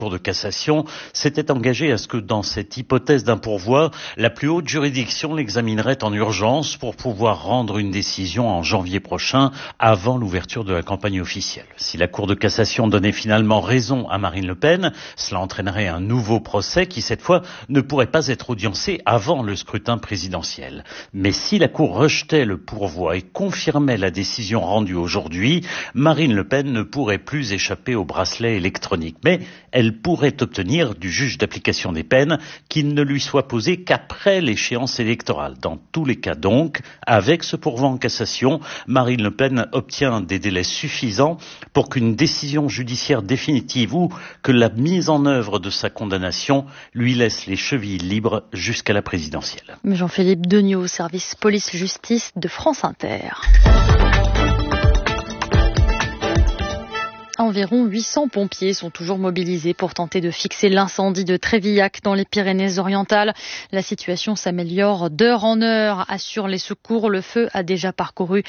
La Cour de cassation s'était engagée à ce que dans cette hypothèse d'un pourvoi, la plus haute juridiction l'examinerait en urgence pour pouvoir rendre une décision en janvier prochain avant l'ouverture de la campagne officielle. Si la Cour de cassation donnait finalement raison à Marine Le Pen, cela entraînerait un nouveau procès qui cette fois ne pourrait pas être audiencé avant le scrutin présidentiel. Mais si la Cour rejetait le pourvoi et confirmait la décision rendue aujourd'hui, Marine Le Pen ne pourrait plus échapper au bracelet électronique. Mais elle pourrait obtenir du juge d'application des peines qu'il ne lui soit posé qu'après l'échéance électorale. Dans tous les cas donc, avec ce pourvoi en cassation, Marine Le Pen obtient des délais suffisants pour qu'une décision judiciaire définitive ou que la mise en œuvre de sa condamnation lui laisse les chevilles libres jusqu'à la présidentielle. Jean-Philippe Degnaud, service police-justice de France Inter. Environ 800 pompiers sont toujours mobilisés pour tenter de fixer l'incendie de Trévillac dans les Pyrénées-Orientales. La situation s'améliore d'heure en heure, assurent les secours. Le feu a déjà parcouru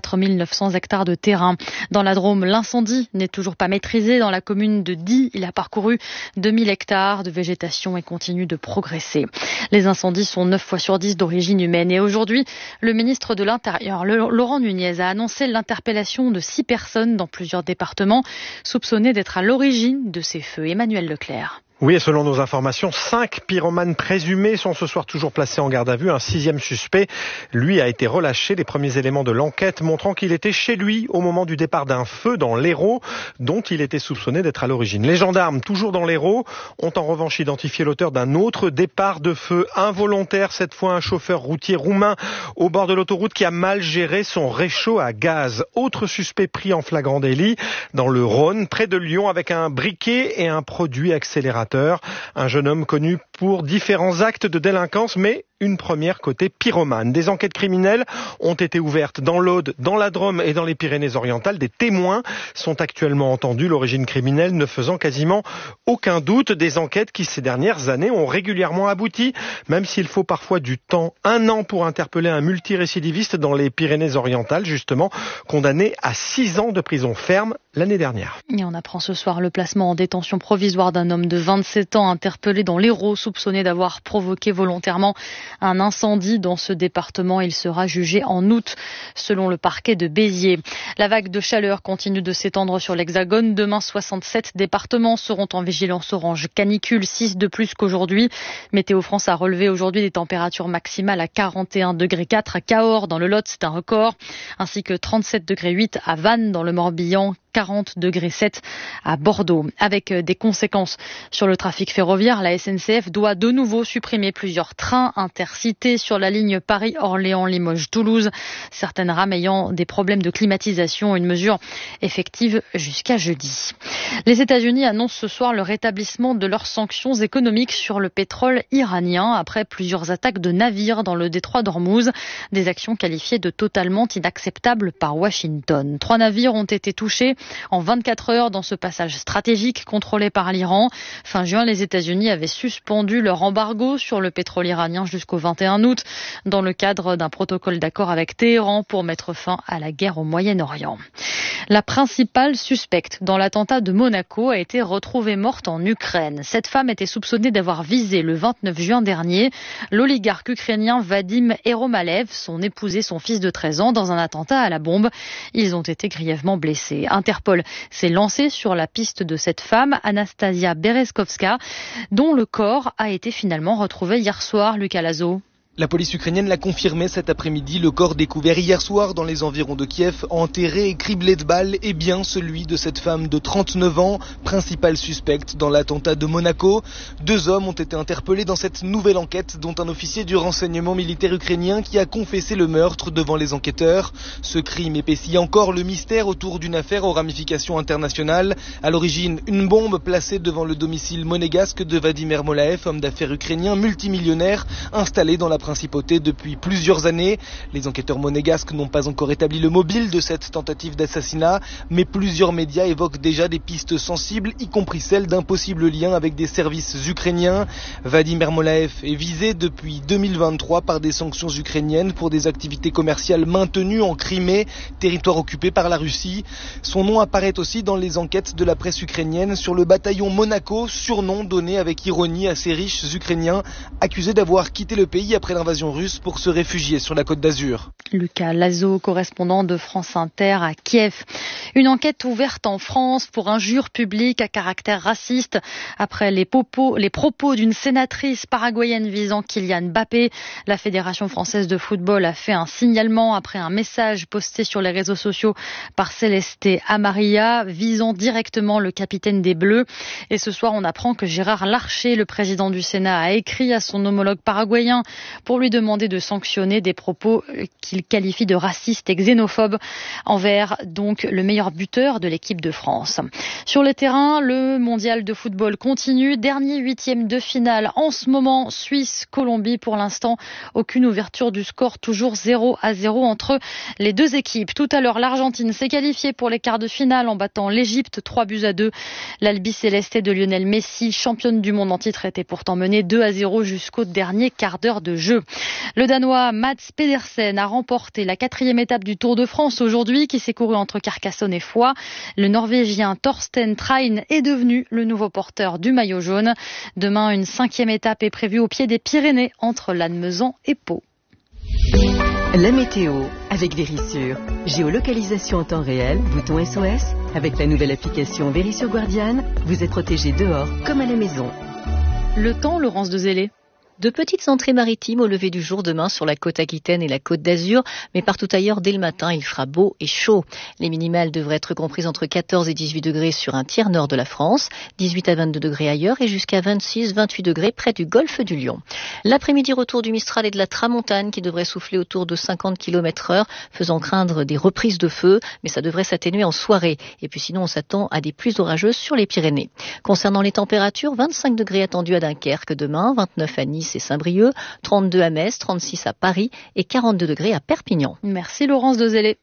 4900 hectares de terrain. Dans la Drôme, l'incendie n'est toujours pas maîtrisé. Dans la commune de Die, il a parcouru 2000 hectares de végétation et continue de progresser. Les incendies sont 9 fois sur 10 d'origine humaine. Et aujourd'hui, le ministre de l'Intérieur, Laurent Nunez, a annoncé l'interpellation de 6 personnes dans plusieurs départements soupçonnés d'être à l'origine de ces feux. Emmanuel Leclerc. Oui, et selon nos informations, 5 pyromanes présumés sont ce soir toujours placés en garde à vue. Un 6e suspect, lui, a été relâché. Les premiers éléments de l'enquête montrant qu'il était chez lui au moment du départ d'un feu dans l'Hérault, dont il était soupçonné d'être à l'origine. Les gendarmes, toujours dans l'Hérault, ont en revanche identifié l'auteur d'un autre départ de feu involontaire. Cette fois, un chauffeur routier roumain au bord de l'autoroute qui a mal géré son réchaud à gaz. Autre suspect pris en flagrant délit dans le Rhône, près de Lyon, avec un briquet et un produit accélérateur. Un jeune homme connu pour différents actes de délinquance, mais une première côté pyromane. Des enquêtes criminelles ont été ouvertes dans l'Aude, dans la Drôme et dans les Pyrénées-Orientales. Des témoins sont actuellement entendus, l'origine criminelle ne faisant quasiment aucun doute. Des enquêtes qui, ces dernières années, ont régulièrement abouti, même s'il faut parfois du temps. 1 an pour interpeller un multirécidiviste dans les Pyrénées-Orientales, justement, condamné à 6 ans de prison ferme l'année dernière. Et on apprend ce soir le placement en détention provisoire d'un homme de 27 ans interpellé dans l'Hérault, soupçonné d'avoir provoqué volontairement un incendie dans ce département. Il sera jugé en août, selon le parquet de Béziers. La vague de chaleur continue de s'étendre sur l'Hexagone. Demain, 67 départements seront en vigilance orange canicule, 6 de plus qu'aujourd'hui. Météo France a relevé aujourd'hui des températures maximales à 41,4 degrés à Cahors, dans le Lot, c'est un record, ainsi que 37,8 degrés à Vannes, dans le Morbihan, 40,7 degrés à Bordeaux. Avec des conséquences sur le trafic ferroviaire, la SNCF doit de nouveau supprimer plusieurs trains intercités sur la ligne Paris-Orléans-Limoges-Toulouse. Certaines rames ayant des problèmes de climatisation, une mesure effective jusqu'à jeudi. Les États-Unis annoncent ce soir le rétablissement de leurs sanctions économiques sur le pétrole iranien après plusieurs attaques de navires dans le détroit d'Ormuz. Des actions qualifiées de totalement inacceptables par Washington. 3 navires ont été touchés en 24 heures dans ce passage stratégique contrôlé par l'Iran. Fin juin, les États-Unis avaient suspendu leur embargo sur le pétrole iranien jusqu'au 21 août dans le cadre d'un protocole d'accord avec Téhéran pour mettre fin à la guerre au Moyen-Orient. La principale suspecte dans l'attentat de Monaco a été retrouvée morte en Ukraine. Cette femme était soupçonnée d'avoir visé le 29 juin dernier l'oligarque ukrainien Vadim Eromalev, son épouse et son fils de 13 ans dans un attentat à la bombe. Ils ont été grièvement blessés. Interpol s'est lancé sur la piste de cette femme, Anastasia Bereskovska, dont le corps a été finalement retrouvé hier soir. Lucas Lazo. La police ukrainienne l'a confirmé cet après-midi. Le corps découvert hier soir dans les environs de Kiev, enterré et criblé de balles, est bien celui de cette femme de 39 ans, principale suspecte dans l'attentat de Monaco. 2 hommes ont été interpellés dans cette nouvelle enquête, dont un officier du renseignement militaire ukrainien qui a confessé le meurtre devant les enquêteurs. Ce crime épaissit encore le mystère autour d'une affaire aux ramifications internationales. À l'origine, une bombe placée devant le domicile monégasque de Vadim Ermolaev, homme d'affaires ukrainien multimillionnaire, installé dans la principauté depuis plusieurs années. Les enquêteurs monégasques n'ont pas encore établi le mobile de cette tentative d'assassinat, mais plusieurs médias évoquent déjà des pistes sensibles, y compris celle d'un possible lien avec des services ukrainiens. Vadim Ermolaev est visé depuis 2023 par des sanctions ukrainiennes pour des activités commerciales maintenues en Crimée, territoire occupé par la Russie. Son nom apparaît aussi dans les enquêtes de la presse ukrainienne sur le bataillon Monaco, surnom donné avec ironie à ces riches Ukrainiens accusés d'avoir quitté le pays après l'invasion russe pour se réfugier sur la Côte d'Azur. Lucas Lazo, correspondant de France Inter à Kiev. Une enquête ouverte en France pour injures publiques à caractère raciste après les propos d'une sénatrice paraguayenne visant Kylian Mbappé. La Fédération française de football a fait un signalement après un message posté sur les réseaux sociaux par Céleste Amarilla visant directement le capitaine des Bleus. Et ce soir, on apprend que Gérard Larcher, le président du Sénat, a écrit à son homologue paraguayen pour lui demander de sanctionner des propos qu'il qualifie de racistes et xénophobes envers donc le meilleur buteur de l'équipe de France. Sur le terrain, le mondial de football continue. Dernier 8e de finale en ce moment, Suisse-Colombie. Pour l'instant, aucune ouverture du score, toujours 0-0 entre les deux équipes. Tout à l'heure, l'Argentine s'est qualifiée pour les quarts de finale en battant l'Égypte 3-2. L'Albi-Céleste de Lionel Messi, championne du monde en titre, était pourtant menée 2-0 jusqu'au dernier quart d'heure de jeu. Le Danois Mats Pedersen a remporté la 4e étape du Tour de France aujourd'hui, qui s'est couru entre Carcassonne et Foix. Le Norvégien Thorsten Train est devenu le nouveau porteur du maillot jaune. Demain, une 5e étape est prévue au pied des Pyrénées entre Lannemezan et Pau. La météo avec Vérissure. Géolocalisation en temps réel, bouton SOS. Avec la nouvelle application Vérissure Guardian, vous êtes protégé dehors comme à la maison. Le temps, Laurence de Zélé. De petites entrées maritimes au lever du jour demain sur la côte aquitaine et la côte d'Azur, mais partout ailleurs dès le matin il fera beau et chaud. Les minimales devraient être comprises entre 14 et 18 degrés sur un tiers nord de la France, 18 à 22 degrés ailleurs et jusqu'à 26-28 degrés près du golfe du Lion. L'après-midi, retour du Mistral et de la Tramontane qui devrait souffler autour de 50 km/h, faisant craindre des reprises de feu, mais ça devrait s'atténuer en soirée. Et puis sinon on s'attend à des pluies orageuses sur les Pyrénées. Concernant les températures, 25 degrés attendus à Dunkerque demain, 29 à Nice et Saint-Brieuc, 32 à Metz, 36 à Paris et 42 degrés à Perpignan. Merci Laurence de Zélé.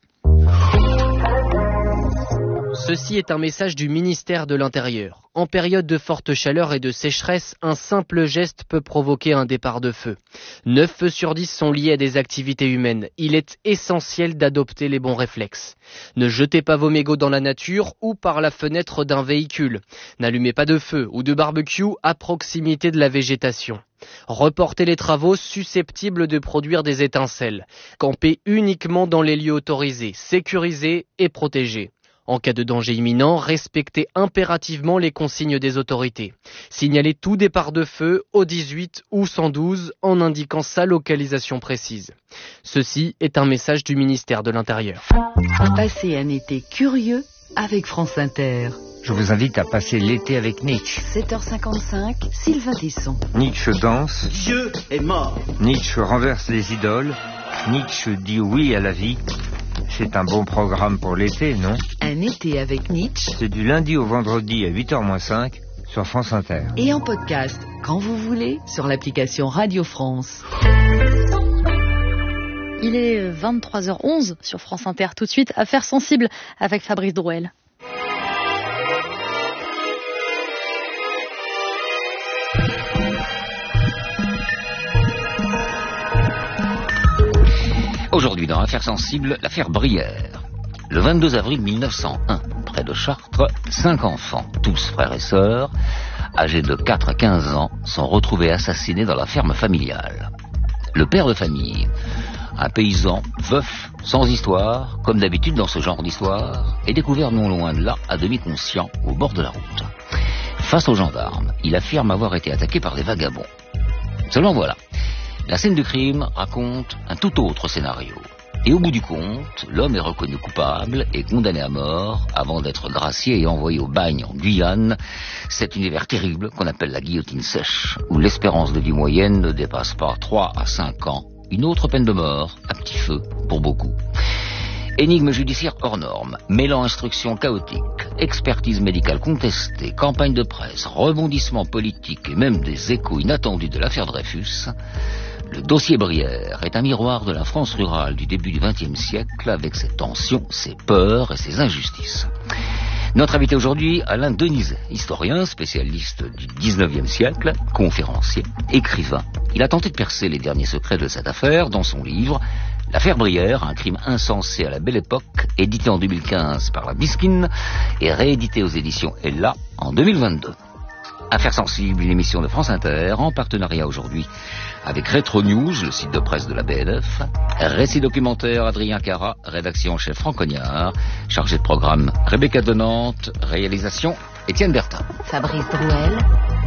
Ceci est un message du ministère de l'Intérieur. En période de forte chaleur et de sécheresse, un simple geste peut provoquer un départ de feu. 9 feux sur 10 sont liés à des activités humaines. Il est essentiel d'adopter les bons réflexes. Ne jetez pas vos mégots dans la nature ou par la fenêtre d'un véhicule. N'allumez pas de feu ou de barbecue à proximité de la végétation. Reportez les travaux susceptibles de produire des étincelles. Campez uniquement dans les lieux autorisés, sécurisés et protégés. En cas de danger imminent, respectez impérativement les consignes des autorités. Signalez tout départ de feu au 18 ou 112 en indiquant sa localisation précise. Ceci est un message du ministère de l'Intérieur. Passez un été curieux avec France Inter. Je vous invite à passer l'été avec Nietzsche. 7h55, Sylvain Tesson. Nietzsche danse. Dieu est mort. Nietzsche renverse les idoles. Nietzsche dit oui à la vie. C'est un bon programme pour l'été, non? Un été avec Nietzsche. C'est du lundi au vendredi à 8h-5 sur France Inter. Et en podcast, quand vous voulez, sur l'application Radio France. Il est 23h11 sur France Inter. Tout de suite, Affaires sensibles avec Fabrice Drouel. Aujourd'hui, dans Affaires sensibles, l'affaire Brière. Le 22 avril 1901, près de Chartres, 5 enfants, tous frères et sœurs, âgés de 4 à 15 ans, sont retrouvés assassinés dans la ferme familiale. Le père de famille, un paysan, veuf, sans histoire, comme d'habitude dans ce genre d'histoire, est découvert non loin de là, à demi conscient, au bord de la route. Face aux gendarmes, il affirme avoir été attaqué par des vagabonds. Seulement voilà. La scène du crime raconte un tout autre scénario. Et au bout du compte, l'homme est reconnu coupable et condamné à mort avant d'être gracié et envoyé au bagne en Guyane, cet univers terrible qu'on appelle la guillotine sèche, où l'espérance de vie moyenne ne dépasse pas 3 à 5 ans. Une autre peine de mort, à petit feu, pour beaucoup. Énigme judiciaire hors norme, mêlant instructions chaotiques, expertise médicale contestée, campagne de presse, rebondissements politiques et même des échos inattendus de l'affaire Dreyfus, Le dossier Brière est un miroir de la France rurale du début du XXe siècle, avec ses tensions, ses peurs et ses injustices. Notre invité aujourd'hui, Alain Denizet, historien, spécialiste du XIXe siècle, conférencier, écrivain. Il a tenté de percer les derniers secrets de cette affaire dans son livre « L'affaire Brière, un crime insensé à la belle époque », édité en 2015 par la Bisquine et réédité aux éditions Ella en 2022. Affaires sensibles, une émission de France Inter, en partenariat aujourd'hui avec Retro News, le site de presse de la BNF, récit documentaire Adrien Cara, rédaction chef Franck Cognard, chargé de programme Rebecca Denante, réalisation Étienne Bertin. Fabrice Drouel.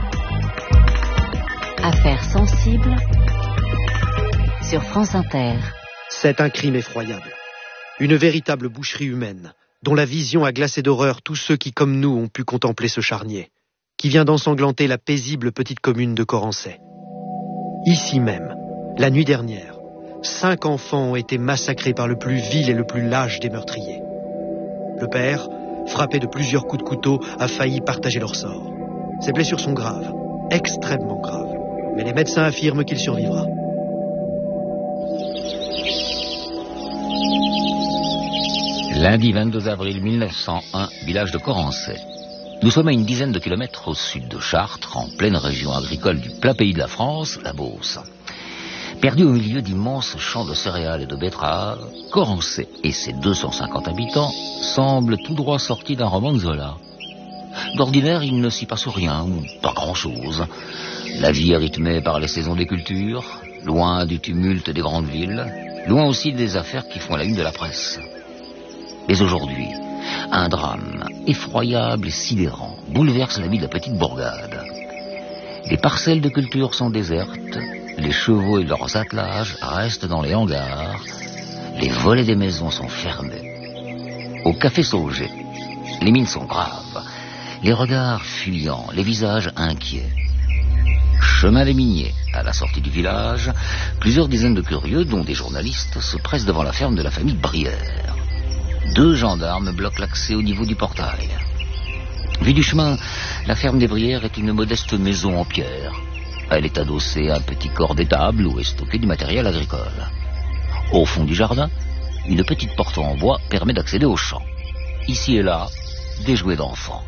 Affaires sensibles sur France Inter. C'est un crime effroyable. Une véritable boucherie humaine, dont la vision a glacé d'horreur tous ceux qui, comme nous, ont pu contempler ce charnier, qui vient d'ensanglanter la paisible petite commune de Corancey. Ici même, la nuit dernière, 5 enfants ont été massacrés par le plus vil et le plus lâche des meurtriers. Le père, frappé de plusieurs coups de couteau, a failli partager leur sort. Ses blessures sont graves, extrêmement graves, mais les médecins affirment qu'il survivra. Lundi 22 avril 1901, village de Corancey. Nous sommes à une dizaine de kilomètres au sud de Chartres, en pleine région agricole du plat pays de la France, la Beauce. Perdu au milieu d'immenses champs de céréales et de betteraves, Corancey et ses 250 habitants semblent tout droit sortis d'un roman de Zola. D'ordinaire, il ne s'y passe rien, ou pas grand-chose. La vie est rythmée par les saisons des cultures, loin du tumulte des grandes villes, loin aussi des affaires qui font la une de la presse. Mais aujourd'hui, un drame effroyable et sidérant bouleverse la vie de la petite bourgade. Les parcelles de culture sont désertes, les chevaux et leurs attelages restent dans les hangars, les volets des maisons sont fermés. Au café Sauger, les mines sont graves, les regards fuyants, les visages inquiets. Chemin des Miniers, à la sortie du village, plusieurs dizaines de curieux, dont des journalistes, se pressent devant la ferme de la famille Brière. 2 gendarmes bloquent l'accès au niveau du portail. Vu du chemin, la ferme des Brières est une modeste maison en pierre. Elle est adossée à un petit corps d'étable où est stocké du matériel agricole. Au fond du jardin, une petite porte en bois permet d'accéder au champ. Ici et là, des jouets d'enfants.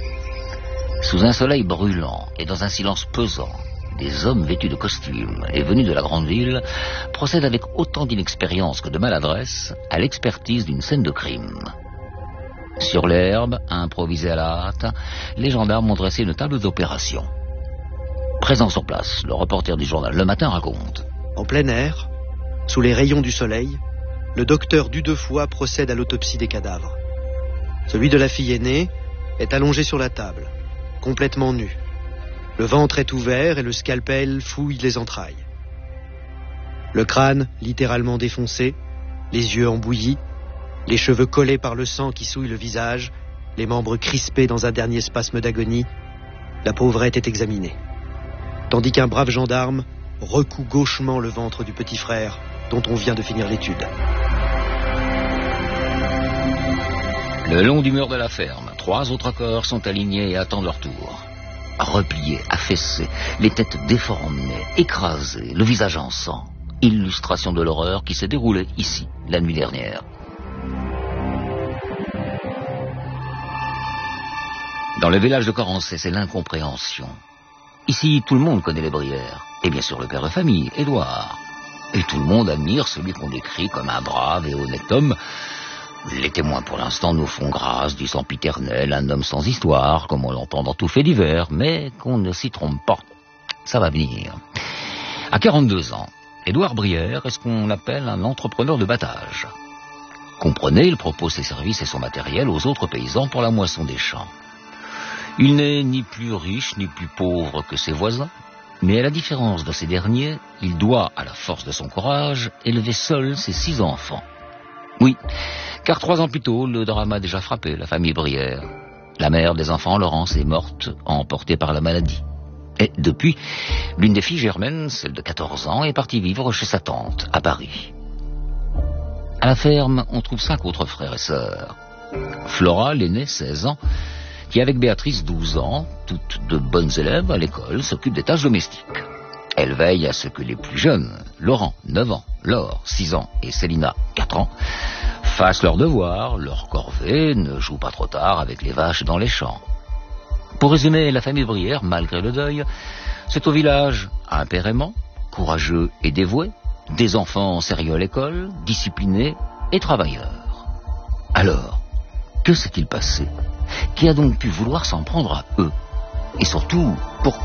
Sous un soleil brûlant et dans un silence pesant, des hommes vêtus de costumes et venus de la grande ville procèdent avec autant d'inexpérience que de maladresse à l'expertise d'une scène de crime. Sur l'herbe, improvisée à la hâte, les gendarmes ont dressé une table d'opération. Présent sur place, le reporter du journal Le Matin raconte. En plein air, sous les rayons du soleil, le docteur Dudefoi procède à l'autopsie des cadavres. Celui de la fille aînée est allongé sur la table, complètement nu. Le ventre est ouvert et le scalpel fouille les entrailles. Le crâne littéralement défoncé, les yeux embouillis, les cheveux collés par le sang qui souille le visage, les membres crispés dans un dernier spasme d'agonie, la pauvrette est examinée. Tandis qu'un brave gendarme recoue gauchement le ventre du petit frère dont on vient de finir l'étude. Le long du mur de la ferme, 3 autres corps sont alignés et attendent leur tour. Repliés, affaissés, les têtes déformées, écrasées, le visage en sang. Illustration de l'horreur qui s'est déroulée ici, la nuit dernière. Dans le village de Corancey, c'est l'incompréhension. Ici, tout le monde connaît les Brières. Et bien sûr le père de famille, Édouard. Et tout le monde admire celui qu'on décrit comme un brave et honnête homme. Les témoins, pour l'instant, nous font grâce du sempiternel, un homme sans histoire, comme on l'entend dans tout fait divers, mais qu'on ne s'y trompe pas. Ça va venir. À 42 ans, Édouard Brière est ce qu'on appelle un entrepreneur de battage. Comprenez, il propose ses services et son matériel aux autres paysans pour la moisson des champs. Il n'est ni plus riche ni plus pauvre que ses voisins, mais à la différence de ces derniers, il doit, à la force de son courage, élever seul ses 6 enfants. Oui, car 3 ans plus tôt, le drame a déjà frappé la famille Brière. La mère des enfants, Laurence, est morte, emportée par la maladie. Et depuis, l'une des filles, Germaine, celle de 14 ans, est partie vivre chez sa tante, à Paris. À la ferme, on trouve 5 autres frères et sœurs. Flora, l'aînée, 16 ans, qui avec Béatrice, 12 ans, toutes de bonnes élèves à l'école, s'occupe des tâches domestiques. Elle veille à ce que les plus jeunes, Laurent, 9 ans, Laure, 6 ans et Célina, 4 ans, fassent leurs devoirs, leur corvée, ne jouent pas trop tard avec les vaches dans les champs. Pour résumer, la famille Brière, malgré le deuil, c'est au village un père aimant, courageux et dévoué, des enfants sérieux à l'école, disciplinés et travailleurs. Alors, que s'est-il passé? Qui a donc pu vouloir s'en prendre à eux? Et surtout, pourquoi?